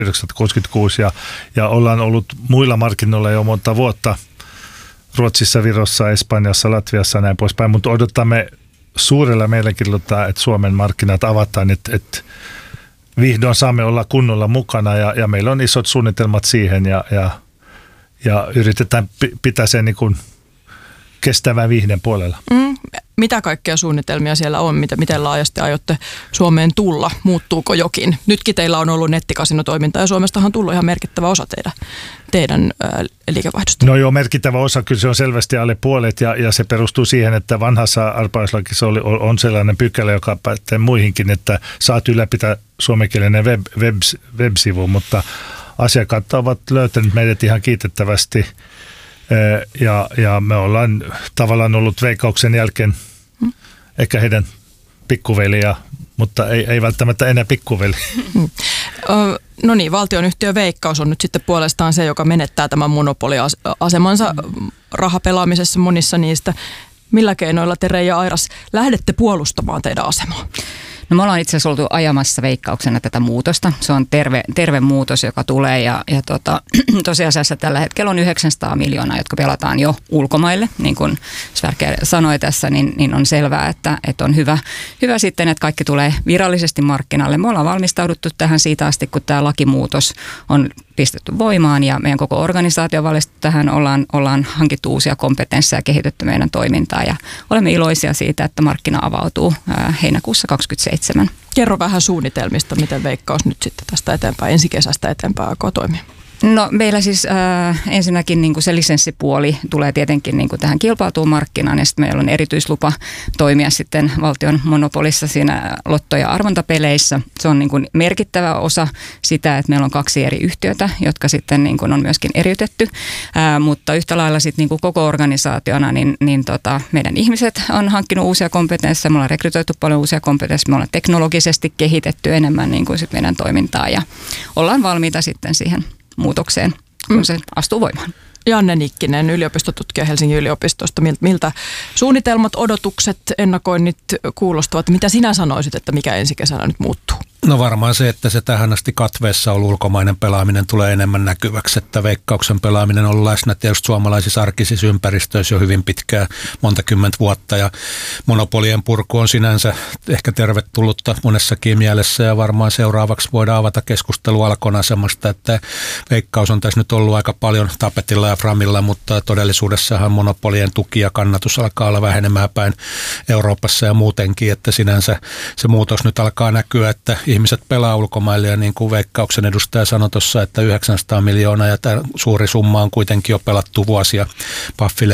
1966 ja ollaan ollut muilla markkinoilla jo monta vuotta. Ruotsissa, Virossa, Espanjassa, Latviassa ja näin poispäin, mutta odotamme suurella mielenkiinnolla, että Suomen markkinat avataan, että vihdoin saamme olla kunnolla mukana ja meillä on isot suunnitelmat siihen ja yritetään pitää sen niin kuin kestävän viihden puolella. Mitä kaikkea suunnitelmia siellä on? Miten laajasti aiotte Suomeen tulla? Muuttuuko jokin? Nytkin teillä on ollut nettikasinotoimintaa ja Suomestahan on tullut ihan merkittävä osa teidän liikevaihdosta. No joo, merkittävä osa, kyllä se on selvästi alle puolet ja se perustuu siihen, että vanhassa arpajaislakissa on sellainen pykälä, joka pätee muihinkin, että saat ylläpitää suomenkielinen web-sivu, mutta asiakkaat ovat löytäneet meidät ihan kiitettävästi. Ja me ollaan tavallaan ollut Veikkauksen jälkeen ehkä heidän pikkuveliä, mutta ei välttämättä enää pikkuveli. No niin, valtionyhtiö Veikkaus on nyt sitten puolestaan se, joka menettää tämän monopoliasemansa rahapelaamisessa monissa niistä. Millä keinoilla te, Reija Airas, lähdette puolustamaan teidän asemaa? No me ollaan itse asiassa oltu ajamassa Veikkauksena tätä muutosta. Se on terve muutos, joka tulee ja tosiasiassa tällä hetkellä on 900 miljoonaa, jotka pelataan jo ulkomaille. Niin kuin Sverker sanoi tässä, niin on selvää, että on hyvä sitten, että kaikki tulee virallisesti markkinalle. Me ollaan valmistauduttu tähän siitä asti, kun tämä lakimuutos on pistetty voimaan ja meidän koko organisaatio valistuttu tähän. Ollaan hankittu uusia kompetensseja ja kehitetty meidän toimintaa ja olemme iloisia siitä, että markkina avautuu heinäkuussa 2027. Kerro vähän suunnitelmista, miten Veikkaus nyt sitten tästä eteenpäin, ensi kesästä eteenpäin aikoo toimia. No meillä siis ensinnäkin niin kuin se lisenssipuoli tulee tietenkin niin kuin tähän kilpailtuun markkinaan ja sitten meillä on erityislupa toimia sitten valtion monopolissa siinä lotto- ja arvontapeleissä. Se on niin kuin merkittävä osa sitä, että meillä on 2 eri yhtiötä, jotka sitten niin kuin on myöskin eriytetty, mutta yhtä lailla sitten niin kuin koko organisaationa niin meidän ihmiset on hankkinut uusia kompetensseja, me ollaan rekrytoitu paljon uusia kompetensseja, me ollaan teknologisesti kehitetty enemmän niin kuin sit meidän toimintaa ja ollaan valmiita sitten siihen muutokseen, kun se astuu voimaan. Janne Nikkinen, yliopistotutkija Helsingin yliopistosta. Miltä suunnitelmat, odotukset, ennakoinnit kuulostavat? Mitä sinä sanoisit, että mikä ensi kesänä nyt muuttuu? No varmaan se, että se tähän asti katveessa ollut ulkomainen pelaaminen tulee enemmän näkyväksi, että Veikkauksen pelaaminen on ollut läsnä tietysti suomalaisissa arkisissa ympäristöissä jo hyvin pitkään, monta kymmentä vuotta ja monopolien purku on sinänsä ehkä tervetullutta monessakin mielessä ja varmaan seuraavaksi voidaan avata keskustelu Alkon asemasta, että Veikkaus on tässä nyt ollut aika paljon tapetilla ja framilla, mutta todellisuudessahan monopolien tuki ja kannatus alkaa olla vähenemään päin Euroopassa ja muutenkin, että sinänsä se muutos nyt alkaa näkyä, että ihmiset pelaa ulkomaille ja niin kuin Veikkauksen edustaja sanoi tuossa, että 900 miljoonaa ja tämä suuri summa on kuitenkin jo pelattu vuosia Paffille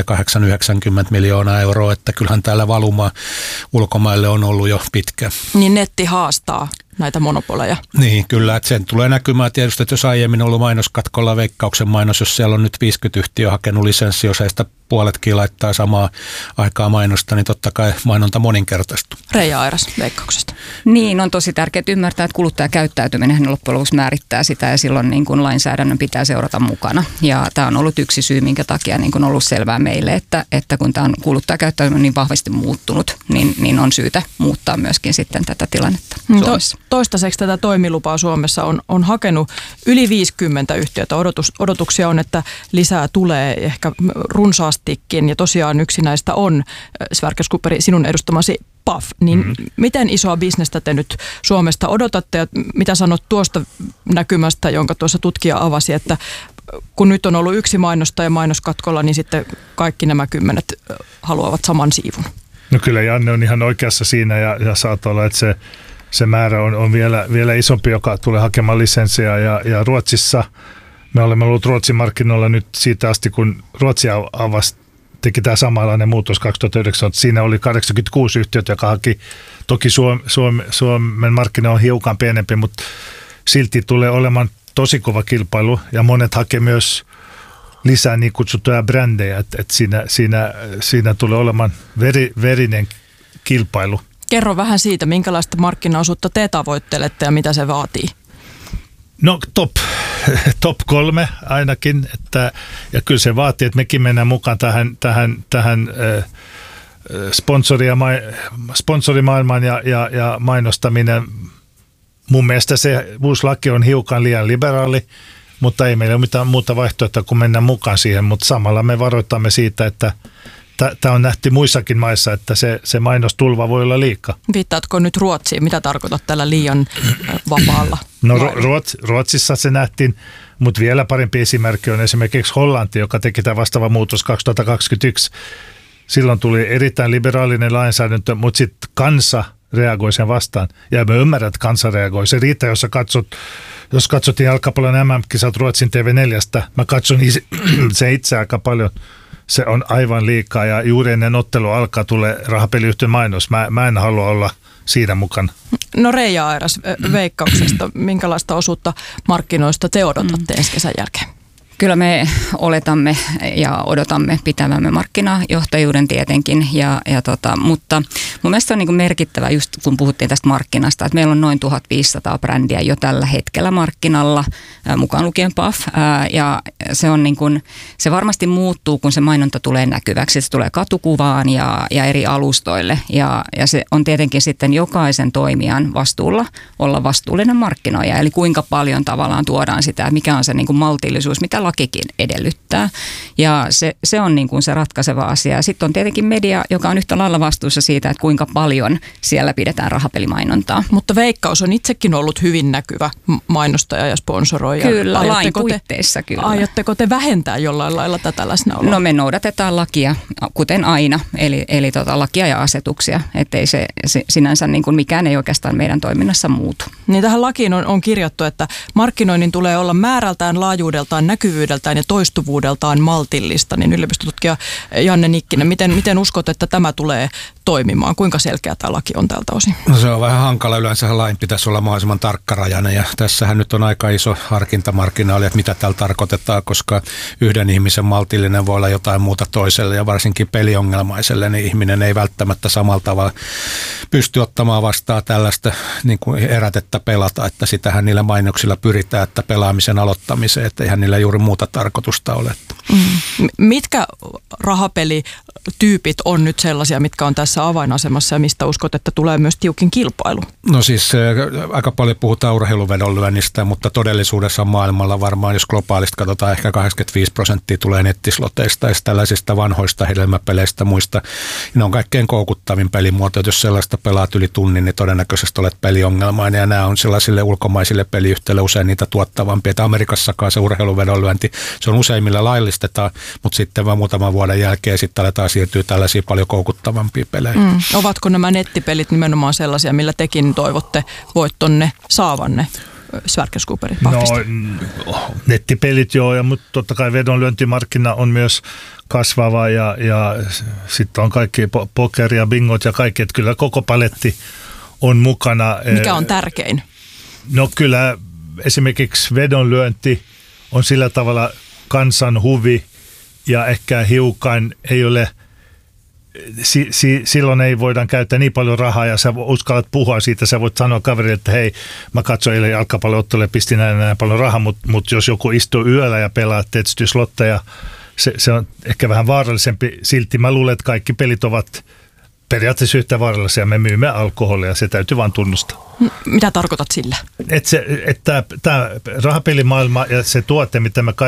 890 miljoonaa euroa, että kyllähän täällä valuma ulkomaille on ollut jo pitkä. Niin netti haastaa näitä monopoleja. Niin, kyllä, että sen tulee näkymään tietysti, että jos aiemmin on ollut mainoskatkolla Veikkauksen mainos, jos siellä on nyt 50 yhtiöä hakenut lisenssi, jos ei sitä puoletkin laittaa samaa aikaa mainosta, niin totta kai mainonta moninkertaistuu. Reija Airas Veikkauksesta. Niin, on tosi tärkeää ymmärtää, että kuluttajakäyttäytyminen loppujen lopuksi määrittää sitä ja silloin niin kuin lainsäädännön pitää seurata mukana. Ja tämä on ollut yksi syy, minkä takia niin kuin on ollut selvää meille, että kun tämä on kuluttajakäyttäytyminen niin vahvasti muuttunut, niin on syytä muuttaa myöskin sitten tätä tilannetta Suomessa. Toistaiseksi tätä toimilupaa Suomessa on hakenut yli 50 yhtiötä. Odotuksia on, että lisää tulee ehkä runsaastikin ja tosiaan yksi näistä on Sverker Skuperi, sinun edustamasi PAF. Niin miten isoa bisnestä te nyt Suomesta odotatte ja mitä sanot tuosta näkymästä, jonka tuossa tutkija avasi, että kun nyt on ollut yksi mainostaja mainoskatkolla, niin sitten kaikki nämä 10 haluavat saman siivun? No kyllä Janne on ihan oikeassa siinä ja saattaa olla, että se määrä on vielä isompi, joka tulee hakemaan lisenssiä ja Ruotsissa me olemme ollut Ruotsin markkinoilla nyt siitä asti, kun Ruotsi teki tämä samanlainen muutos 2009. Siinä oli 86 yhtiötä, joka haki. Toki Suomen markkina on hiukan pienempi, mutta silti tulee olemaan tosi kova kilpailu ja monet hakee myös lisää niin kutsuttuja brändejä, että siinä tulee olemaan verinen kilpailu. Kerro vähän siitä, minkälaista markkinaosuutta te tavoittelette ja mitä se vaatii? No top 3 ainakin, ja kyllä se vaatii, että mekin mennään mukaan tähän sponsorimaailmaan ja mainostaminen mun mielestä se uusi laki on hiukan liian liberaali, mutta ei meillä ole mitään muuta vaihtoehtoa kuin mennä mukaan siihen, mutta samalla me varoitamme siitä, että tämä on nähty muissakin maissa, että se mainostulva voi olla liikaa. Viittaatko nyt Ruotsiin? Mitä tarkoitat tällä liian vapaalla? No Ruotsissa se nähtiin, mutta vielä parempi esimerkki on esimerkiksi Hollanti, joka teki tämä vastaava muutos 2021. Silloin tuli erittäin liberaalinen lainsäädäntö, mutta sitten kansa reagoi sen vastaan. Ja me ymmärrän, että kansa reagoi. Se riittää, jos katsottiin jalkapallon MM-kisat Ruotsin TV4, mä katson se itse aika paljon. Se on aivan liikaa ja juuri ennen ottelu alkaa tulee rahapeliyhtiön mainos. Mä en halua olla siinä mukana. No Reija Airas Veikkauksesta, minkälaista osuutta markkinoista te odotatte ensi kesän jälkeen? Kyllä me oletamme ja odotamme pitävämme markkinajohtajuuden tietenkin, mutta mun mielestä on niin kuin merkittävä just kun puhuttiin tästä markkinasta, että meillä on noin 1500 brändiä jo tällä hetkellä markkinalla, mukaan lukien Paf, ja se on niin kuin, se varmasti muuttuu, kun se mainonta tulee näkyväksi, se tulee katukuvaan ja eri alustoille, ja se on tietenkin sitten jokaisen toimijan vastuulla olla vastuullinen markkinoija, eli kuinka paljon tavallaan tuodaan sitä, mikä on se niin kuin maltillisuus, mitä lakikin edellyttää. Ja se on niin kuin se ratkaiseva asia. Sitten on tietenkin media, joka on yhtä lailla vastuussa siitä, että kuinka paljon siellä pidetään rahapelimainontaa. Mutta Veikkaus on itsekin ollut hyvin näkyvä mainostaja ja sponsoroija. Kyllä, lain puitteissa kyllä. Aiotteko te vähentää jollain lailla tätä läsnäoloa? No me noudatetaan lakia, kuten aina, eli lakia ja asetuksia, ettei se sinänsä niin kuin mikään ei oikeastaan meidän toiminnassa muutu. Niin tähän lakiin on kirjattu, että markkinoinnin tulee olla määrältään, laajuudeltaan, näkyvyydeltään ja toistuvuudeltaan maltillista, niin yliopistotutkija Janne Nikkinen, miten uskot, että tämä tulee toimimaan? Kuinka selkeä tämä laki on tältä osin? No se on vähän hankala. Yleensä lain pitäisi olla mahdollisimman tarkkarajainen ja tässähän nyt on aika iso harkintamarkkinaali, että mitä täällä tarkoitetaan, koska yhden ihmisen maltillinen voi olla jotain muuta toiselle ja varsinkin peliongelmaiselle, niin ihminen ei välttämättä samalla tavalla pysty ottamaan vastaan tällaista niin kuin herätettä pelata, että sitähän niillä mainoksilla pyritään, että pelaamisen aloittamiseen, että eihän niillä juuri muuta tarkoitusta ole. Mitkä rahapelityypit on nyt sellaisia, mitkä on tässä avainasemassa ja mistä uskot, että tulee myös tiukin kilpailu? No siis aika paljon puhutaan urheiluvedonlyönnistä, mutta todellisuudessa maailmalla varmaan, jos globaalista katsotaan, ehkä 85% tulee nettisloteista ja tällaisista vanhoista hedelmäpeleistä muista. Ne on kaikkein koukuttavin pelimuoto, että jos sellaista pelaat yli tunnin, niin todennäköisesti olet peliongelmainen ja nämä on sellaisille ulkomaisille peliyhtiöille usein niitä tuottavampia. Että Amerikassakaan se urheiluvedonlyönti, se on useimmilla laillistetaan, mutta sitten vaan muutaman vuoden jälkeen sitten aletaan siirtyä tällaisia paljon koukuttavampia pelejä. Ovatko nämä nettipelit nimenomaan sellaisia, millä tekin toivotte voittonne saavanne? Sverker Schuberg vahvistaa. No, nettipelit joo, mutta totta kai vedonlyöntimarkkina on myös kasvava ja sitten on kaikki poker ja bingot ja kaikki, että kyllä koko paletti on mukana. Mikä on tärkein? No kyllä esimerkiksi vedonlyönti on sillä tavalla kansan huvi ja ehkä hiukan ei ole, silloin ei voida käyttää niin paljon rahaa ja sä uskallat puhua siitä, sä voit sanoa kaverille, että hei, mä katsoin eilen jalkapallo-ottelua ja pistin näin paljon rahaa, mutta jos joku istuu yöllä ja pelaa tietysti slotteja, se on ehkä vähän vaarallisempi. Silti mä luulen, että kaikki pelit ovat periaatteessa yhtä vaarallisia. Me myymme alkoholia, se täytyy vaan tunnustaa. Mitä tarkoitat sillä? Että tämä rahapelimaailma ja se tuote,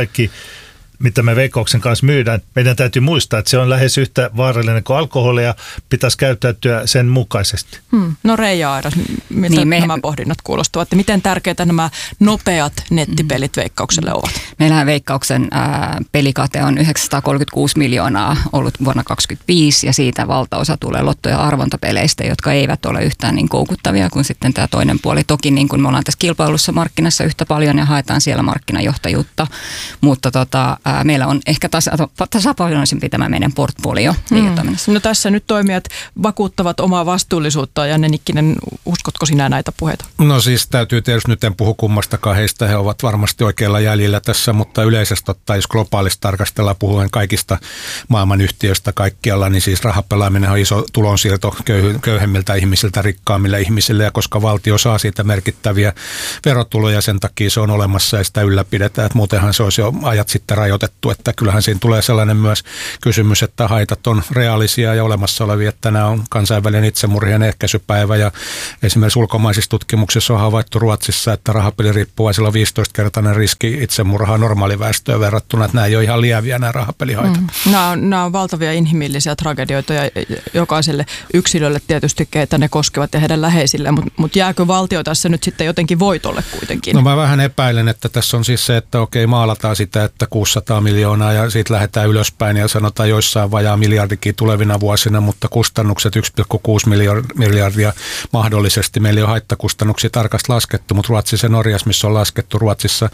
mitä me Veikkauksen kanssa myydään, meidän täytyy muistaa, että se on lähes yhtä vaarallinen kuin alkoholi ja pitäisi käyttäytyä sen mukaisesti. No Reija Airas, mitä nämä pohdinnat kuulostavat? Miten tärkeitä nämä nopeat nettipelit Veikkaukselle ovat? Meillähän Veikkauksen pelikate on 936 miljoonaa ollut vuonna 2025 ja siitä valtaosa tulee lotto- ja arvontapeleistä, jotka eivät ole yhtään niin koukuttavia kuin sitten tämä toinen puoli. Toki niin kuin me ollaan tässä kilpailussa markkinassa yhtä paljon ja haetaan siellä markkinajohtajuutta, mutta meillä on ehkä tasapainoisempi tämä meidän portfolio liiketoiminnassa. No tässä nyt toimijat vakuuttavat omaa vastuullisuutta. Janne Nikkinen, uskotko sinä näitä puheita? No siis täytyy tietysti, nyt en puhu kummastakaan heistä, he ovat varmasti oikealla jäljellä tässä Suomessa, mutta yleisesti ottaen, jos globaalista tarkastellaan puhuen kaikista maailman yhtiöistä kaikkialla, niin siis rahapelaaminen on iso tulonsiirto köyhemmiltä ihmisiltä rikkaammille ihmisille, ja koska valtio saa siitä merkittäviä verotuloja, sen takia se on olemassa ja sitä ylläpidetään, että muutenhan se olisi jo ajat sitten rajoitettu, että kyllähän siinä tulee sellainen myös kysymys, että haitat on reaalisia ja olemassa olevia, että tänään on kansainvälinen itsemurhien ehkäisypäivä, ja esimerkiksi ulkomaisissa tutkimuksissa on havaittu Ruotsissa, että rahapeliriippuvaisilla on 15-kertainen riski itsemurhaa normaaliväestöön verrattuna, että nämä ei ole ihan lieviä nämä rahapelihaitat. Nämä on valtavia inhimillisiä tragedioita ja jokaiselle yksilölle tietysti, keitä ne koskevat ja heidän läheisille, mutta jääkö valtio tässä nyt sitten jotenkin voitolle kuitenkin? No mä vähän epäilen, että tässä on siis se, että okei, maalataan sitä, että 600 miljoonaa ja siitä lähdetään ylöspäin ja sanotaan joissain vajaa miljardikin tulevina vuosina, mutta kustannukksi 1,6 miljardia mahdollisesti. Meillä ei ole haittakustannuksia tarkasti laskettu, mutta Ruotsissa ja Norjassa, missä on laskettu Ruotsissa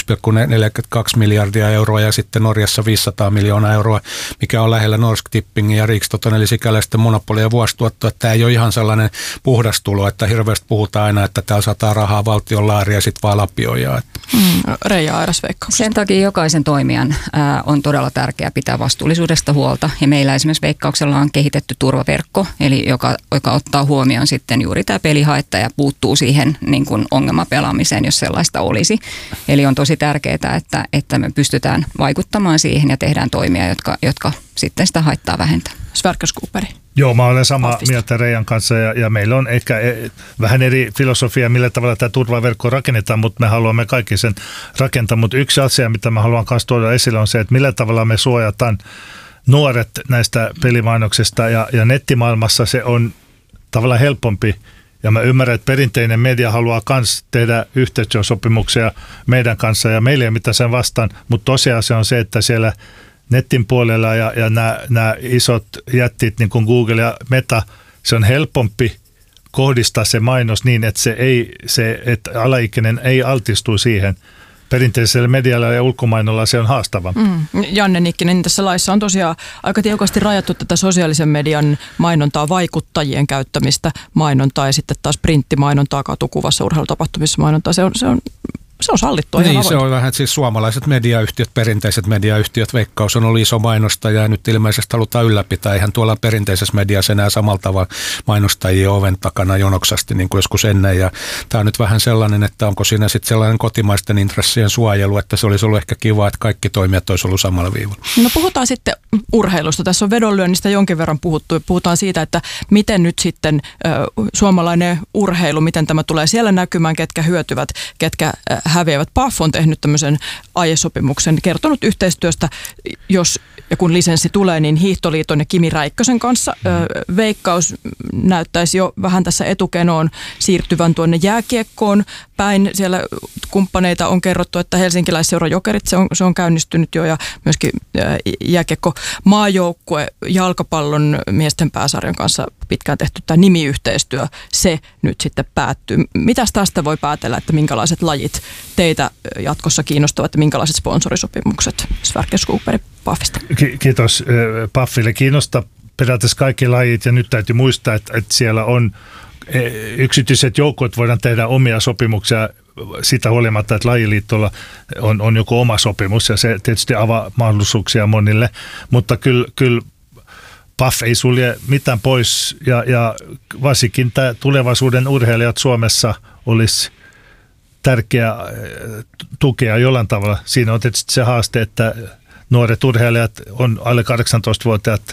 1,42 miljardia euroa ja sitten Norjassa 500 miljoonaa euroa, mikä on lähellä Norsk Tippingin ja Rikstoton, eli sikäläisten monopolia ja vuosituotto, että tämä ei ole ihan sellainen puhdas tulo, että hirveästi puhutaan aina, että täällä sataa rahaa valtion laariin ja sitten vaan lapioijaa. Reija Airas, Veikkauksesta. Sen takia jokaisen toimijan on todella tärkeää pitää vastuullisuudesta huolta, ja meillä esimerkiksi Veikkauksella on kehitetty turvaverkko, eli joka ottaa huomioon sitten juuri tämä pelihaitta ja puuttuu siihen niin kuin ongelmapelaamiseen, jos sellaista olisi. Eli on tosi tärkeää, että me pystytään vaikuttamaan siihen ja tehdään toimia, jotka sitten sitä haittaa vähentää. Sverker Skuperi. Joo, mä olen samaa mieltä Reijan kanssa ja meillä on ehkä vähän eri filosofia, millä tavalla tämä turvaverkko rakennetaan, mutta me haluamme kaikki sen rakentaa. Mutta yksi asia, mitä mä haluan kanssa tuoda esille, on se, että millä tavalla me suojataan nuoret näistä pelimainoksista ja nettimaailmassa se on tavallaan helpompi. Ja mä ymmärrän, että perinteinen media haluaa myös tehdä yhteistyösopimuksia meidän kanssa ja meillä ei ole mitään sen vastaan, mutta tosiasia on se, että siellä netin puolella ja nämä isot jättit niin kuin Google ja Meta, se on helpompi kohdistaa se mainos niin, että että alaikäinen ei altistu siihen. Perinteisellä medialla ja ulkomainolla se on haastavampi. Janne Nikkinen, tässä laissa on tosiaan aika tiukasti rajattu tätä sosiaalisen median mainontaa, vaikuttajien käyttämistä mainontaa ja sitten taas printtimainontaa, katukuvassa, urheilutapahtumissa mainontaa. Se on sallittua. Niin, se on vähän, siis suomalaiset mediayhtiöt, perinteiset mediayhtiöt, Veikkaus on ollut iso mainostaja ja nyt ilmeisesti halutaan ylläpitää. Eihän tuolla perinteisessä mediassa enää samalla tavalla mainostajia oven takana jonoksasti niin kuin joskus ennen. Ja tämä on nyt vähän sellainen, että onko siinä sitten sellainen kotimaisten intressien suojelu, että se olisi ollut ehkä kiva, että kaikki toimijat olisi ollut samalla viivalla. No puhutaan sitten urheilusta. Tässä on vedonlyönnistä jonkin verran puhuttu ja puhutaan siitä, että miten nyt sitten suomalainen urheilu, miten tämä tulee siellä näkymään, ketkä hyötyvät, ketkä häviävät. PAF on tehnyt tämmöisen aiesopimuksen, kertonut yhteistyöstä, jos ja kun lisenssi tulee, niin Hiihtoliiton ja Kimi Räikkösen kanssa. Veikkaus näyttäisi jo vähän tässä etukenoon siirtyvän tuonne jääkiekkoon päin. Siellä kumppaneita on kerrottu, että helsinkiläisseura Jokerit, se on käynnistynyt jo ja myöskin jääkiekko maajoukkue jalkapallon miesten pääsarjan kanssa pitkään tehty tämä nimiyhteistyö, se nyt sitten päättyy. Mitäs tästä voi päätellä, että minkälaiset lajit teitä jatkossa kiinnostavat ja minkälaiset sponsorisopimukset? Sverker Skuperi PAFista. Kiitos PAFille. Kiinnostaa periaatteessa kaikki lajit ja nyt täytyy muistaa, että siellä on yksityiset joukot, voidaan tehdä omia sopimuksia sitä huolimatta, että lajiliittolla on joku oma sopimus ja se tietysti avaa mahdollisuuksia monille, mutta kyllä PAF ei sulje mitään pois ja varsinkin tämä tulevaisuuden urheilijat Suomessa olisi tärkeää tukea jollain tavalla. Siinä on tietysti se haaste, että nuoret urheilijat on alle 18-vuotiaat,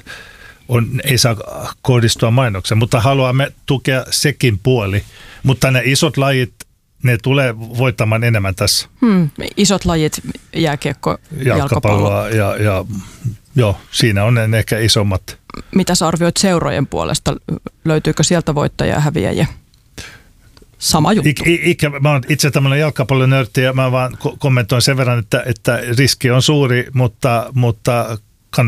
ei saa kohdistua mainokseen, mutta haluamme tukea sekin puoli. Mutta ne isot lajit, ne tulee voittamaan enemmän tässä. Isot lajit, jääkiekko, jalkapallo. Ja joo, siinä on ne ehkä isommat. Mitä sä arvioit seurojen puolesta? Löytyykö sieltä voittajia ja häviäjiä? Sama juttu. Mä oon itse tämmöinen jalkapallonörtti ja mä vaan kommentoin sen verran, että riski on suuri, mutta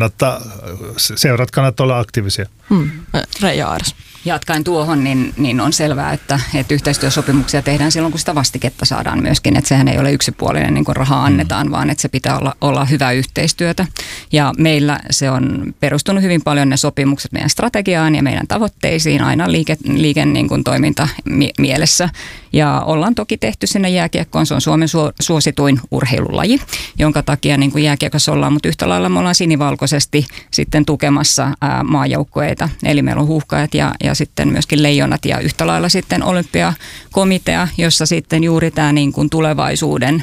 seurat kannattaa olla aktiivisia. Reija Airas. Jatkaen tuohon, niin on selvää, että yhteistyösopimuksia tehdään silloin, kun sitä vastiketta saadaan myöskin. Että sehän ei ole yksipuolinen, niin kuin rahaa annetaan, vaan että se pitää olla hyvää yhteistyötä. Ja meillä se on perustunut hyvin paljon ne sopimukset meidän strategiaan ja meidän tavoitteisiin, aina liike niin kuin toiminta mielessä. Ja ollaan toki tehty sinne jääkiekkoon, se on Suomen suosituin urheilulaji, jonka takia niin kuin jääkiekossa ollaan, mutta yhtä lailla me ollaan sinivalkoisesti sitten tukemassa maajoukkueita. Eli meillä on Huuhkajat ja sitten myöskin Leijonat ja yhtä lailla sitten Olympiakomitea, jossa sitten juuri tämä niin kuin tulevaisuuden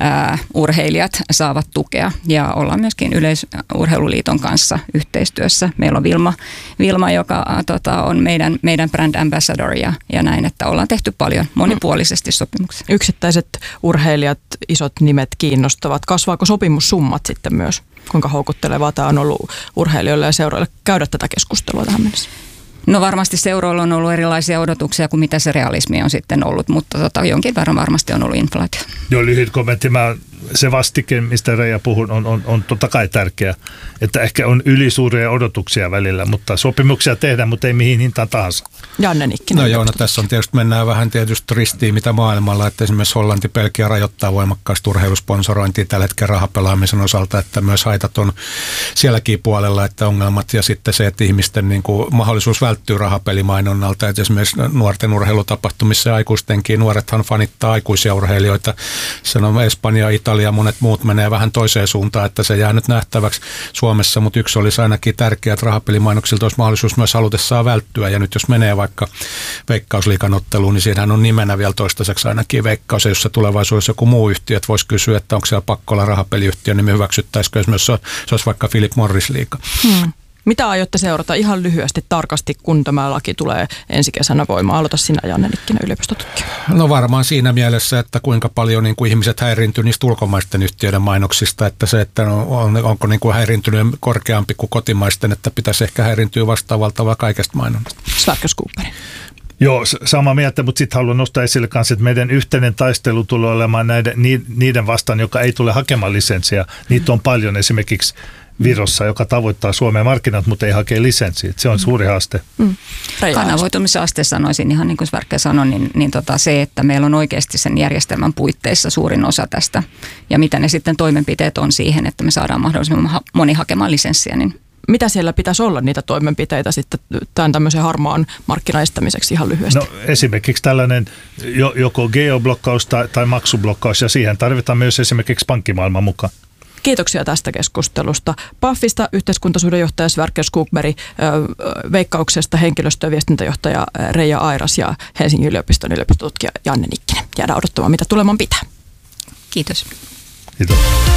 urheilijat saavat tukea. Ja ollaan myöskin Yleisurheiluliiton kanssa yhteistyössä. Meillä on Vilma joka on meidän brand ambassador ja näin, että ollaan tehty paljon monipuolisesti sopimuksia. Yksittäiset urheilijat, isot nimet kiinnostavat. Kasvaako sopimussummat sitten myös? Kuinka houkuttelevaa tämä on ollut urheilijoille ja seuroille käydä tätä keskustelua tähän mennessä? No varmasti seuroilla on ollut erilaisia odotuksia kuin mitä se realismi on sitten ollut, mutta jonkin verran varmasti on ollut inflaatio. Joo, lyhyt kommentti. Se vastike, mistä Reija puhun, on totta kai tärkeä, että ehkä on ylisuuria odotuksia välillä, mutta sopimuksia tehdään, mutta ei mihin hintaan tahansa. Janne Nikkinen. No joo, tässä on mennään vähän tietysti ristiin mitä maailmalla, että esimerkiksi Hollanti, Belgia rajoittaa voimakkaasti urheilusponsorointia tällä hetkellä rahapelaamisen osalta, että myös haitat on sielläkin puolella, että ongelmat ja sitten se, että ihmisten niin kuin mahdollisuus välttyy rahapelimainonnalta, että esimerkiksi nuorten urheilutapahtumissa ja aikuistenkin, nuorethan fanittaa aikuisia urheilijoita, sanon Espanja, Italia, monet muut menee vähän toiseen suuntaan, että se jää nyt nähtäväksi Suomessa, mutta yksi olisi ainakin tärkeää, että rahapelimainoksilta olisi mahdollisuus myös halutessaan välttyä, ja nyt jos menee vaikka Veikkausliigan otteluun, niin siinähän on nimenä vielä toistaiseksi ainakin Veikkaus, ja jos se tulevaisuudessa joku muu yhtiö, että voisi kysyä, että onko siellä pakko olla rahapeliyhtiö, niin me hyväksyttäisikö, jos myös se olisi vaikka Philip Morris-liiga. Mitä aiotte seurata ihan lyhyesti tarkasti, kun tämä laki tulee ensi kesänä voimaan? Aloita sinä, Janne Nikkinen, yliopistotutkija. No varmaan siinä mielessä, että kuinka paljon niin kuin ihmiset häiriintyy niistä ulkomaisten yhtiöiden mainoksista, että se, että onko niin kuin häiriintynyt korkeampi kuin kotimaisten, että pitäisi ehkä häiriintyä vastaavalla tavalla kaikesta mainonnasta. Sverker Skogberg. Joo, sama mieltä, mutta sitten haluan nostaa esille kanssa, että meidän yhteinen taistelu tulee olemaan niiden vastaan, joka ei tule hakemaan lisenssiä. Niitä on paljon esimerkiksi Virossa, joka tavoittaa Suomen markkinat, mutta ei hakea lisenssiä. Se on suuri haaste. Kanavoitumisaste sanoisin ihan niin kuin Sverker sanoi, niin se, että meillä on oikeasti sen järjestelmän puitteissa suurin osa tästä. Ja mitä ne sitten toimenpiteet on siihen, että me saadaan mahdollisimman moni hakemaan lisenssiä. Niin. Mitä siellä pitäisi olla niitä toimenpiteitä sitten tämän tämmöisen harmaan markkinaestämiseksi ihan lyhyesti? No esimerkiksi tällainen joko geoblokkaus tai maksublokkaus, ja siihen tarvitaan myös esimerkiksi pankkimaailman mukaan. Kiitoksia tästä keskustelusta. Pafista yhteiskuntasuhdejohtaja Sverker Skogberg, Veikkauksesta henkilöstö- ja viestintäjohtaja Reija Airas ja Helsingin yliopiston yliopistotutkija Janne Nikkinen. Jäädään odottamaan, mitä tuleman pitää. Kiitos. Kiitos.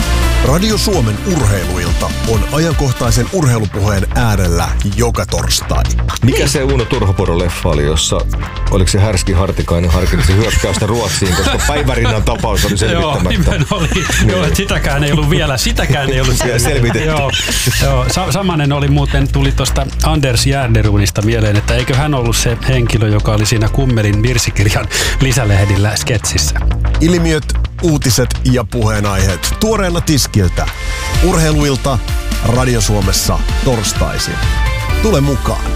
Radio Suomen urheiluilta on ajankohtaisen urheilupuheen äärellä joka torstai. Mikä se Uno Turhopuro-leffa oli, jossa oliko se Härski Hartikainen harkitsi hyökkäystä Ruotsiin, koska Päivärinnan tapaus oli selvittämättä. Joo, nimen oli. Niin. Joo, että sitäkään ei ollut selvitetty. Joo, samanen oli muuten, tuli tuosta Anders Järnerunista mieleen, että eikö hän ollut se henkilö, joka oli siinä Kummelin virsikirjan lisälehdillä sketsissä. Ilmiöt, uutiset ja puheenaiheet tuoreella tiskiltä. Urheiluilta Radio Suomessa torstaisin. Tule mukaan.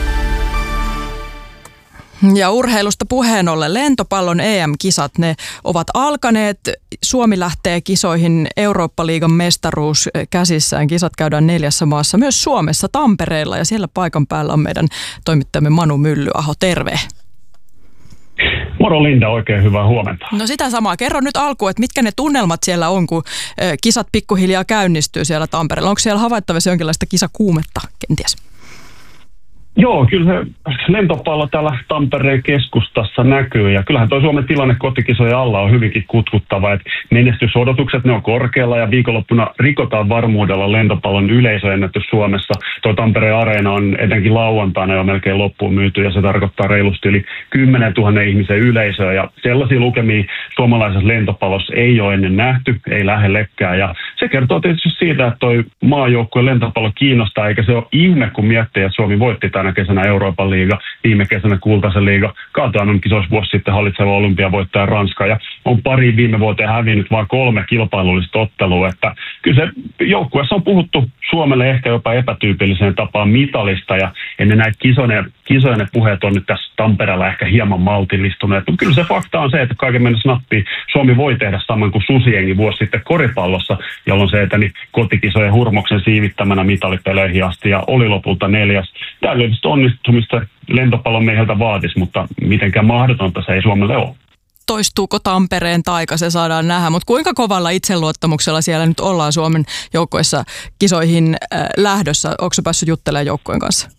Ja urheilusta puheen ollen lentopallon EM-kisat, ne ovat alkaneet. Suomi lähtee kisoihin, Eurooppa-liigan mestaruus käsissään. Kisat käydään 4 maassa, myös Suomessa, Tampereella, ja siellä paikan päällä on meidän toimittajamme Manu Myllyaho. Terve. Moro Linda, oikein hyvää huomenta. No sitä samaa. Kerro nyt alkuun, että mitkä ne tunnelmat siellä on, kun kisat pikkuhiljaa käynnistyy siellä Tampereella. Onko siellä havaittavissa jonkinlaista kisakuumetta kenties? Joo, kyllä se lentopallo täällä Tampereen keskustassa näkyy, ja kyllähän tuo Suomen tilanne kotikisojen alla on hyvinkin kutkuttava, että menestysodotukset ne on korkealla, ja viikonloppuna rikotaan varmuudella lentopallon yleisöennätys Suomessa. Tuo Tampereen areena on etenkin lauantaina jo melkein loppuun myyty, ja se tarkoittaa reilusti yli 10 000 ihmisen yleisöä, ja sellaisia lukemia suomalaisessa lentopallossa ei ole ennen nähty, ei lähellekään, ja se kertoo tietysti siitä, että toi maajoukkueen lentopallo kiinnostaa, eikä se ole ihme, kun miettii, että Suomi voitti tänä kesänä Euroopan liiga, viime kesänä Kultaisen liiga, kaatoannon kisoissa vuosi sitten hallitseva olympiavoittaja Ranska, ja on pari viime vuoteen hävinnyt vain 3 kilpailullista ottelua, että kyllä se joukkueessa on puhuttu Suomelle ehkä jopa epätyypilliseen tapaan mitalista, ja ennen näitä kisojen puheet on nyt tässä Tampereella ehkä hieman maltillistuneet, mutta kyllä se fakta on se, että kaiken mennessä nappii Suomi voi tehdä saman kuin Susiengi vuosi sitten koripallossa, jolloin se eteni kotikisojen hurmoksen siivittämänä mitalipeleihin asti ja oli lopulta 4. Täydellistä onnistumista lentopallon mieheltä vaatisi, mutta mitenkään mahdotonta se ei Suomelle ole. toistuuko Tampereen taika, se saadaan nähdä. Mutta kuinka kovalla itseluottamuksella siellä nyt ollaan Suomen joukkoissa kisoihin lähdössä? Onko sä päässyt juttelemaan joukkojen kanssa?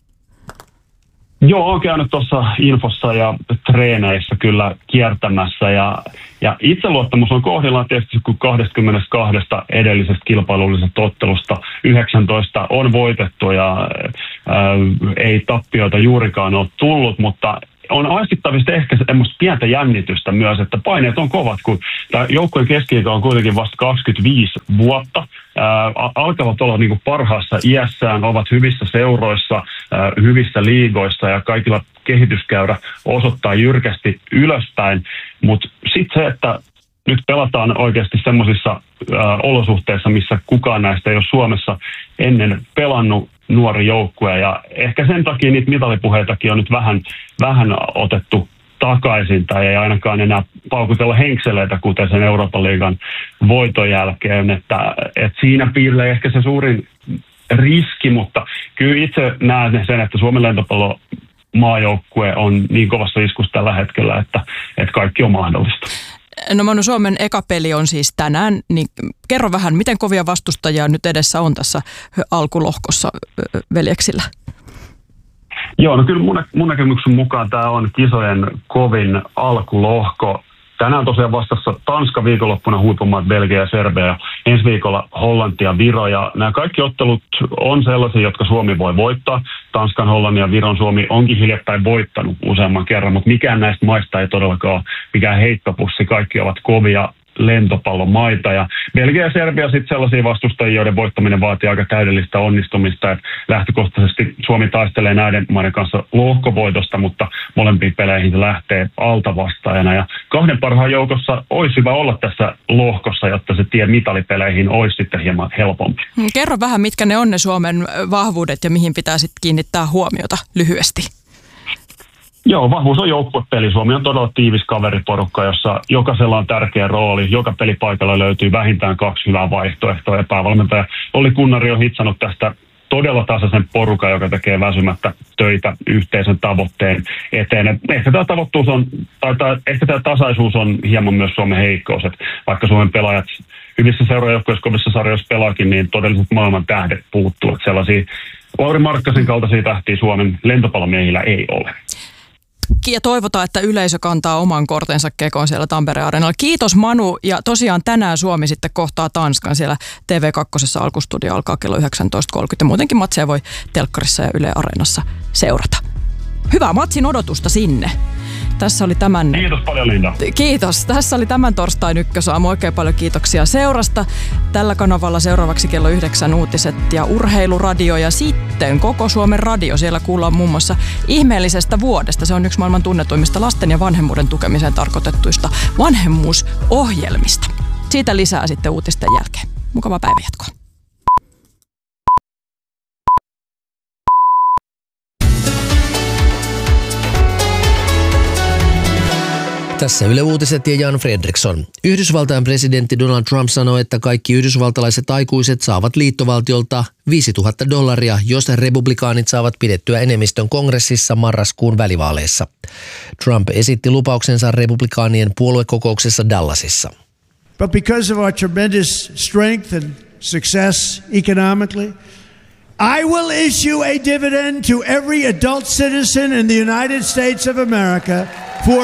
Joo, olen käynyt tuossa infossa ja treeneissä kyllä kiertämässä ja itseluottamus on kohdillaan tietysti, kun 22 edellisestä kilpailullisesta ottelusta 19 on voitettu ja ei tappioita juurikaan ole tullut, mutta on aistittavista ehkä semmoista pientä jännitystä myös, että paineet on kovat, kun tämä joukkueen keski-ikä on kuitenkin vasta 25 vuotta. Alkavat olla niin kuin parhaassa iässään, ovat hyvissä seuroissa, hyvissä liigoissa ja kaikilla kehityskäyrä osoittaa jyrkästi ylöspäin. Mutta sitten se, että nyt pelataan oikeasti semmoisissa olosuhteissa, missä kukaan näistä ei ole Suomessa ennen pelannut nuori joukkue. Ja ehkä sen takia niitä mitalipuheitakin on nyt vähän otettu takaisin tai ei ainakaan enää paukutella henkseleitä, kuten sen Euroopan liigan voiton jälkeen. Että siinä piilee ehkä se suurin riski, mutta kyllä itse näen sen, että Suomen lentopallo maajoukkue on niin kovassa iskussa tällä hetkellä, että kaikki on mahdollista. No Manu, Suomen eka peli on siis tänään, niin kerro vähän, miten kovia vastustajia nyt edessä on tässä alkulohkossa veljeksillä? Joo, no kyllä mun näkemyksen mukaan tämä on kisojen kovin alkulohko. Tänään tosiaan vastassa Tanska, viikonloppuna huipumaat Belgia ja Serbia ja ensi viikolla Hollanti ja Viro. Ja nämä kaikki ottelut on sellaisia, jotka Suomi voi voittaa. Tanskan, Hollannin ja Viron Suomi onkin hiljattain voittanut useamman kerran, mutta mikään näistä maista ei todellakaan ole mikään heittopussi. Kaikki ovat kovia lentopallomaita ja Belgia ja Serbia sitten sellaisia vastustajia, joiden voittaminen vaatii aika täydellistä onnistumista. Että lähtökohtaisesti Suomi taistelee näiden maiden kanssa lohkovoitosta, mutta molempiin peleihin se lähtee altavastaajana. Ja kahden parhaan joukossa olisi hyvä olla tässä lohkossa, jotta se tie mitalipeleihin olisi sitten hieman helpompi. Kerro vähän, mitkä ne on ne Suomen vahvuudet ja mihin pitää sitten kiinnittää huomiota lyhyesti. Joo, vahvuus on joukkuepeli. Suomi on todella tiivis kaveriporukka, jossa jokaisella on tärkeä rooli. Joka pelipaikalla löytyy vähintään 2 hyvää vaihtoehtoa. Ja päävalmentaja Olli Kunnari on hitsannut tästä todella tasaisen porukan, joka tekee väsymättä töitä yhteisen tavoitteen eteen. Ehkä tämä tasaisuus on hieman myös Suomen heikkous. Että vaikka Suomen pelaajat hyvissä seurajoukkueissa, kovissa sarjoissa pelaakin, niin todelliset maailman tähdet puuttuu. Että sellaisia Lauri Markkasen kaltaisia tähtiä Suomen lentopallomiehillä ei ole. Ja toivotaan, että yleisö kantaa oman kortensa kekoon siellä Tampereen areenalla. Kiitos Manu, ja tosiaan tänään Suomi sitten kohtaa Tanskan siellä TV2. Alkustudio alkaa kello 19.30. Ja muutenkin matseja voi telkkarissa ja Yle Areenassa seurata. Hyvää matsin odotusta sinne. Tässä oli tämän... Kiitos paljon, Linda. Kiitos. Tässä oli tämän torstain ykkösaamu. Oikein paljon kiitoksia seurasta. Tällä kanavalla seuraavaksi kello 9 uutiset ja urheiluradio ja sitten Koko Suomen radio. Siellä kuullaan muun muassa Ihmeellisestä vuodesta. Se on yksi maailman tunnetuimmista lasten ja vanhemmuuden tukemiseen tarkoitettuista vanhemmuusohjelmista. Siitä lisää sitten uutisten jälkeen. Mukavaa päivänjatkoa. Tässä Yle Uutiset ja Jan Fredriksson. Yhdysvaltain presidentti Donald Trump sanoi, että kaikki yhdysvaltalaiset aikuiset saavat liittovaltiolta $5,000, jos republikaanit saavat pidettyä enemmistön kongressissa marraskuun välivaaleissa. Trump esitti lupauksensa republikaanien puoluekokouksessa Dallasissa. But because of our tremendous strength and success economically, I will issue a dividend to every adult citizen in the United States of America for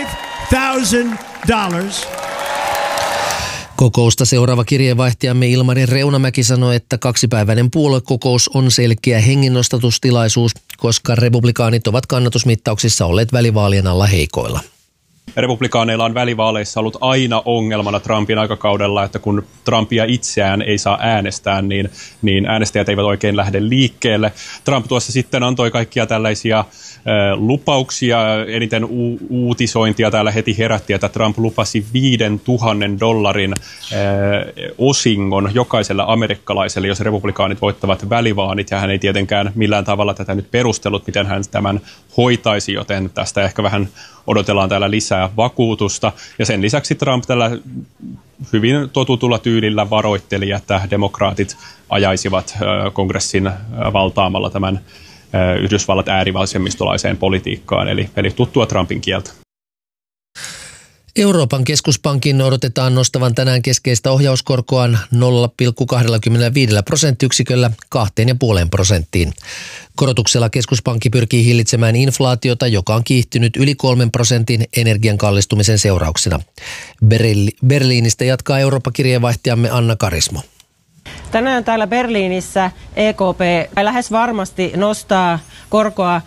$5,000. Kokousta seuraava kirjeenvaihtajamme Ilmari Reunamäki sanoi, että 2-päiväinen puoluekokous on selkeä henginnostatustilaisuus, koska republikaanit ovat kannatusmittauksissa olleet välivaalien alla heikoilla. Republikaaneilla on välivaaleissa ollut aina ongelmana Trumpin aikakaudella, että kun Trumpia itseään ei saa äänestää, niin äänestäjät eivät oikein lähde liikkeelle. Trump tuossa sitten antoi kaikkia tällaisia lupauksia, eniten uutisointia täällä heti herätti, että Trump lupasi $5,000 osingon jokaiselle amerikkalaiselle, jos republikaanit voittavat välivaalit, ja hän ei tietenkään millään tavalla tätä nyt perustellut, miten hän tämän hoitaisi, joten tästä ehkä vähän odotellaan täällä lisää vakuutusta. Ja sen lisäksi Trump tällä hyvin totutulla tyylillä varoitteli, että demokraatit ajaisivat kongressin valtaamalla tämän Yhdysvallat äärivasemmistolaiseen politiikkaan, eli tuttua Trumpin kieltä. Euroopan keskuspankin odotetaan nostavan tänään keskeistä ohjauskorkoaan 0,25 prosenttiyksiköllä 2,5%. Korotuksella keskuspankki pyrkii hillitsemään inflaatiota, joka on kiihtynyt yli 3% energian kallistumisen seurauksena. Berliinistä jatkaa Eurooppa-kirjeenvaihtajamme Anna Karismo. Tänään täällä Berliinissä EKP lähes varmasti nostaa korkoa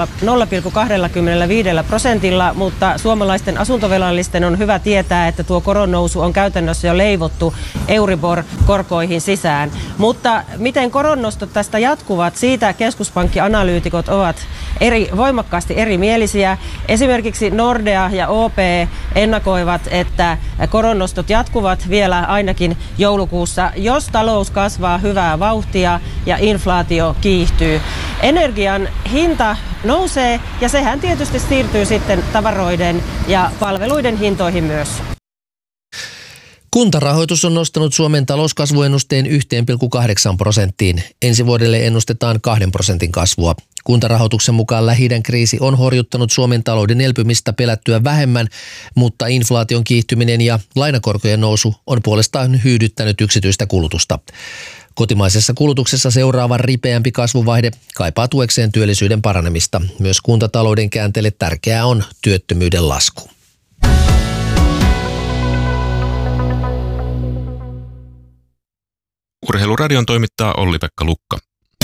0,25%, mutta suomalaisten asuntovelallisten on hyvä tietää, että tuo koronnousu on käytännössä jo leivottu Euribor-korkoihin sisään. Mutta miten koronnostot tästä jatkuvat, siitä keskuspankkianalyytikot ovat voimakkaasti erimielisiä. Esimerkiksi Nordea ja OP ennakoivat, että koronnostot jatkuvat vielä ainakin joulukuussa, jos talous kasvaa hyvää vauhtia ja inflaatio kiihtyy. Energian hinta nousee ja sehän tietysti siirtyy sitten tavaroiden ja palveluiden hintoihin myös. Kuntarahoitus on nostanut Suomen talouskasvuennusteen 1,8%. Ensi vuodelle ennustetaan 2% kasvua. Kuntarahoituksen mukaan Lähi-idän kriisi on horjuttanut Suomen talouden elpymistä pelättyä vähemmän, mutta inflaation kiihtyminen ja lainakorkojen nousu on puolestaan hyydyttänyt yksityistä kulutusta. Kotimaisessa kulutuksessa seuraava ripeämpi kasvuvaihde kaipaa tuekseen työllisyyden paranemista. Myös kuntatalouden käänteelle tärkeää on työttömyyden lasku. Urheiluradion toimittaa Olli-Pekka Lukka.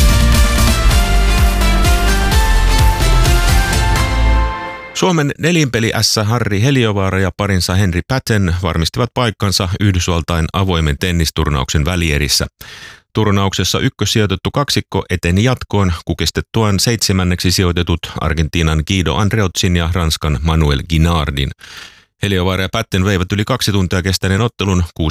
Suomen nelinpeli-ässä Harri Heliövaara ja parinsa Henri Patten varmistivat paikkansa Yhdysvaltain avoimen tennisturnauksen välierissä. Turnauksessa ykkössijoitettu kaksikko eteni jatkoon kukistettuaan 7. sijoitetut Argentiinan Guido Andreotzin ja Ranskan Manuel Guinardin. Heliövaara ja Patten veivät yli 2 tuntia kestäneen ottelun 6-7,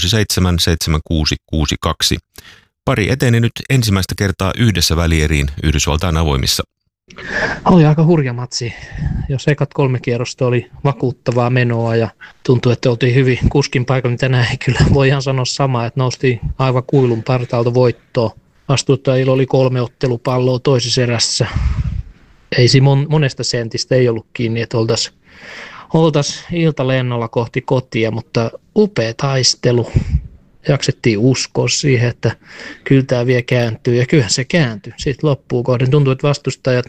7-6, 6-2. Pari eteni nyt ensimmäistä kertaa yhdessä välieriin Yhdysvaltain avoimissa. Oli aika hurja matsi. Jos ekat 3 kierrosta oli vakuuttavaa menoa ja tuntui, että oltiin hyvin kuskin paikalla, niin tänään ei kyllä voi ihan sanoa samaa, että noustiin aivan kuilun partaalta voittoon. Vastuuttajilla oli 3 ottelupalloa toisessa erässä. Ei siinä monesta sentistä ei ollut kiinni, että oltaisiin iltalennolla kohti kotia, mutta upea taistelu. Jaksettiin uskoa siihen, että kyllä tämä vielä kääntyy, ja kyllähän se kääntyi. Sitten loppuun kohden tuntui, että vastustajat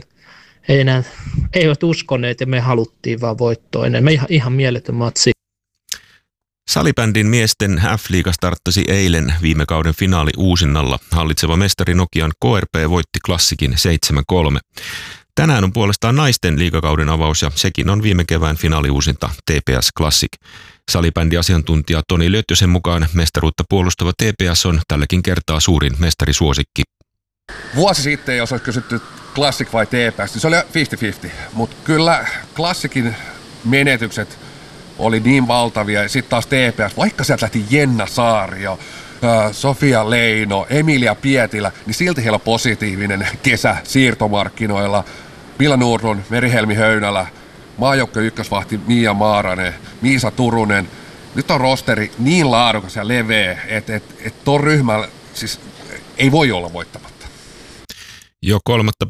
eivät uskoneet, ja me haluttiin vaan voittoa enemmän. Ihan mieletön matsi. Salibändin miesten F-liiga starttasi eilen viime kauden finaali uusinnalla. Hallitseva mestari Nokian KRP voitti Klassikin 7-3. Tänään on puolestaan naisten liigakauden avaus ja sekin on viime kevään finaaliuusinta TPS Classic. Salibändiasiantuntija Toni Lötjösen mukaan mestaruutta puolustava TPS on tälläkin kertaa suurin mestarisuosikki. Vuosi sitten, jos olisi kysytty Classic vai TPS, niin se oli 50-50. Mutta kyllä Classicin menetykset oli niin valtavia ja sitten taas TPS, vaikka sieltä lähti Jenna Saario, Sofia Leino, Emilia Pietilä, niin silti heillä on positiivinen kesä siirtomarkkinoilla. Milla Nordlund, Merihelmi Höynälä, maajoukkojen ykkösvahti Mia Maaranen, Miisa Turunen. Nyt on rosteri niin laadukas ja leveä, että tuon ryhmällä siis ei voi olla voittamatta. Jo kolmatta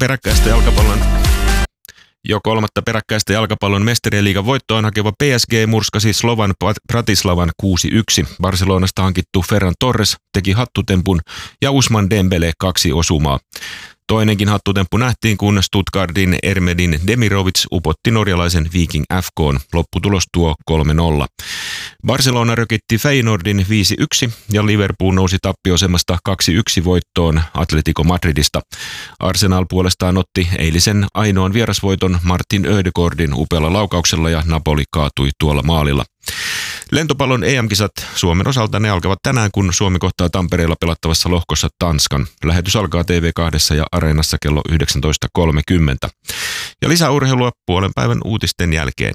peräkkäistä jalkapallon mestarien liigan voittoon hakeva PSG murskasi Slovan Bratislavan 6-1. Barcelonasta hankittu Ferran Torres teki hattutempun ja Ousmane Dembele 2 osumaa. Toinenkin hattutemppu nähtiin, kun Stuttgartin Ermedin Demirovic upotti norjalaisen Viking FK:n. Lopputulos tuo 3-0. Barcelona rökitti Feyenoordin 5-1 ja Liverpool nousi tappioasemasta 2-1 voittoon Atletico Madridista. Arsenal puolestaan otti eilisen ainoan vierasvoiton Martin Ödegaardin upealla laukauksella ja Napoli kaatui tuolla maalilla. Lentopallon EM-kisat Suomen osalta ne alkavat tänään, kun Suomi kohtaa Tampereella pelattavassa lohkossa Tanskan. Lähetys alkaa TV2 ja Areenassa kello 19.30. Ja lisäurheilua puolen päivän uutisten jälkeen.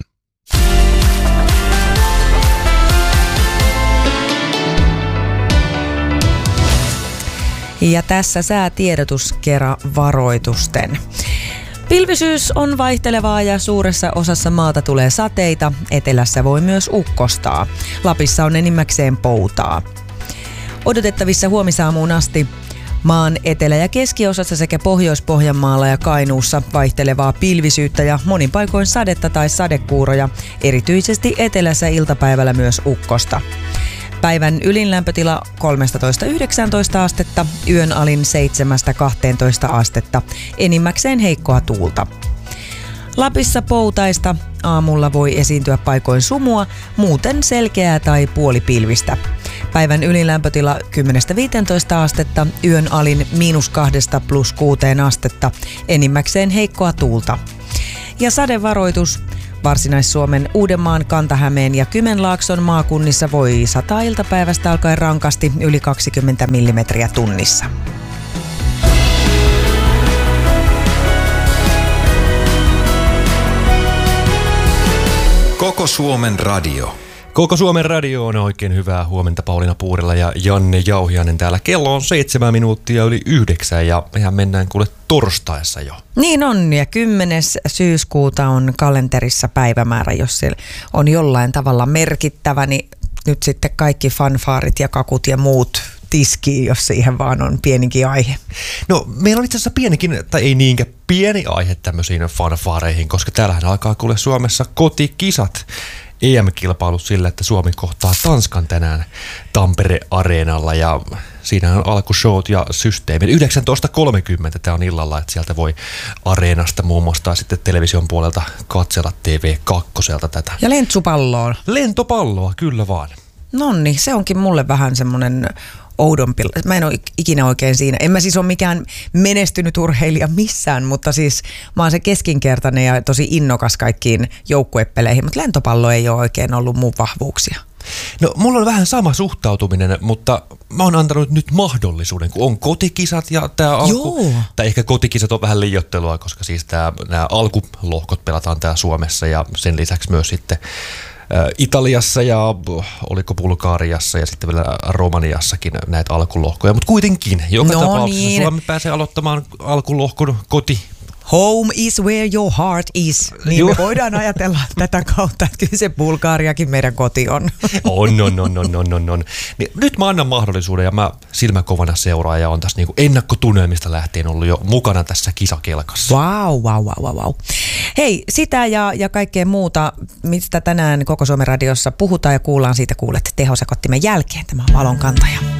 Ja tässä säätiedotus kerran varoitusten. Pilvisyys on vaihtelevaa ja suuressa osassa maata tulee sateita. Etelässä voi myös ukkostaa. Lapissa on enimmäkseen poutaa. Odotettavissa huomisaamuun asti Maan etelä- ja keskiosassa sekä Pohjois-Pohjanmaalla ja Kainuussa vaihtelevaa pilvisyyttä ja monin paikoin sadetta tai sadekuuroja, erityisesti etelässä iltapäivällä myös ukkosta. Päivän ylin lämpötila 13–19 astetta, yön alin 7–12 astetta, enimmäkseen heikkoa tuulta. Lapissa poutaista, aamulla voi esiintyä paikoin sumua, muuten selkeää tai puolipilvistä. Päivän ylin lämpötila 10–15 astetta, yön alin -2–+6 astetta, enimmäkseen heikkoa tuulta. Ja sadevaroitus. Varsinais-Suomen, Uudenmaan, Kanta-Hämeen ja Kymenlaakson maakunnissa voi sataa iltapäivästä alkaen rankasti yli 20 millimetriä tunnissa. Koko Suomen radio. Koko Suomen radio on oikein hyvää huomenta. Pauliina Puurila ja Janne Jauhiainen täällä. Kello on 7 minuuttia yli 9 ja mehän mennään kuule torstaissa jo. Niin on, ja 10. syyskuuta on kalenterissa päivämäärä, jos se on jollain tavalla merkittävä, niin nyt sitten kaikki fanfaarit ja kakut ja muut tiskiin, jos siihen vaan on pienikin aihe. No meillä on itse asiassa pienikin, tai ei niinkään pieni aihe tämmöisiin fanfaareihin, koska täällähän alkaa kuule Suomessa kotikisat. EM-kilpailut sillä, että Suomi kohtaa Tanskan tänään Tampere-areenalla ja siinä on alkushowt ja systeemit. 19.30 tämä on illalla, että sieltä voi areenasta muun muassa tai sitten television puolelta katsella TV2 tätä. Ja lentsupalloa. Lentopalloa, kyllä vaan. Nonni, se onkin mulle vähän semmoinen oudompi. Mä en ole ikinä oikein siinä. En mä siis ole mikään menestynyt urheilija missään, mutta siis mä oon se keskinkertainen ja tosi innokas kaikkiin joukkuepeleihin, mutta lentopallo ei ole oikein ollut mun vahvuuksia. No mulla on vähän sama suhtautuminen, mutta mä oon antanut nyt mahdollisuuden, kun on kotikisat ja tää alku... Tai ehkä kotikisat on vähän liioittelua, koska siis nämä alkulohkot pelataan täällä Suomessa ja sen lisäksi myös sitten Italiassa ja oliko Bulgariassa ja sitten vielä Romaniassakin näitä alkulohkoja, mutta kuitenkin joka tapauksessa niin. Suomi pääsee aloittamaan alkulohkon koti. Home is where your heart is. Niin me voidaan ajatella tätä kautta, että kyllä se Bulgariakin meidän koti on. On. Niin, nyt mä annan mahdollisuuden ja mä silmäkovana seuraan ja on tässä niinku ennakkotunnelmista lähtien ollut jo mukana tässä kisakelkassa. Wow. Hei, sitä ja kaikkea muuta, mistä tänään Koko Suomen radiossa puhutaan ja kuullaan, siitä kuulette tehosekottimen jälkeen. Tämä on Valonkantaja.